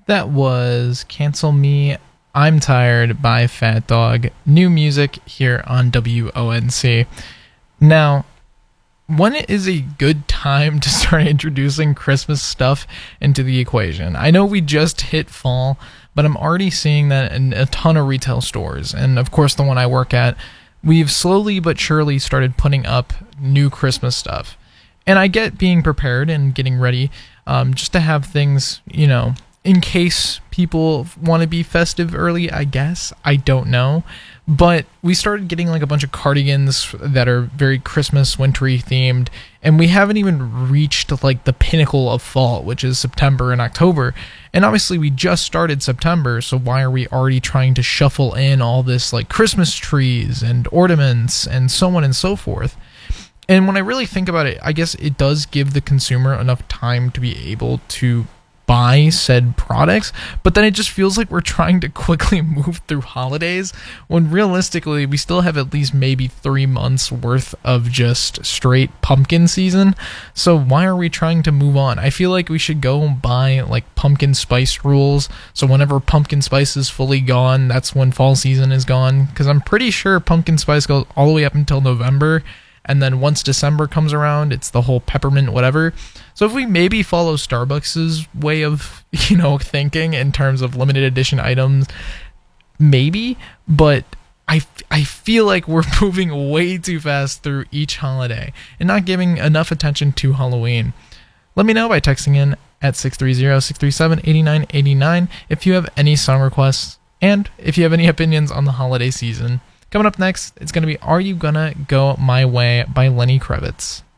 That was Cancel Me, I'm Tired by Fat Dog. New music here on WONC. Now, when is a good time to start introducing Christmas stuff into the equation? I know we just hit fall, but I'm already seeing that in a ton of retail stores. And of course, the one I work at, we've slowly but surely started putting up new Christmas stuff. And I get being prepared and getting ready just to have things, in case people want to be festive early, I guess. I don't know. But we started getting like a bunch of cardigans that are very Christmas, wintry themed, and we haven't even reached like the pinnacle of fall, which is September and October. And obviously we just started September, so why are we already trying to shuffle in all this like Christmas trees and ornaments and so on and so forth? And when I really think about it, I guess it does give the consumer enough time to be able to buy said products, but then it just feels like we're trying to quickly move through holidays when realistically we still have at least maybe 3 months worth of just straight pumpkin season. So why are we trying to move on? I feel like we should go and buy like pumpkin spice rules, so whenever pumpkin spice is fully gone, that's when fall season is gone, because I'm pretty sure pumpkin spice goes all the way up until November. And then once December comes around, it's the whole peppermint whatever. So if we maybe follow Starbucks' way of, thinking in terms of limited edition items, maybe. But I feel like we're moving way too fast through each holiday and not giving enough attention to Halloween. Let me know by texting in at 630-637-8989 if you have any song requests and if you have any opinions on the holiday season. Coming up next, it's going to be Are You Gonna Go My Way by Lenny Kravitz.